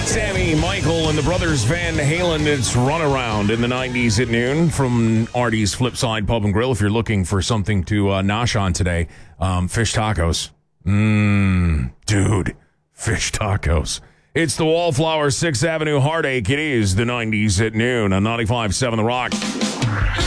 Sammy, Michael, and the Brothers Van Halen. It's Runaround in the 90s at noon from Artie's Flipside Pub and Grill. If you're looking for something to nosh on today, fish tacos. Dude, fish tacos. It's the Wallflower 6th Avenue Heartache. It is the 90s at noon on 95.7 The Rock.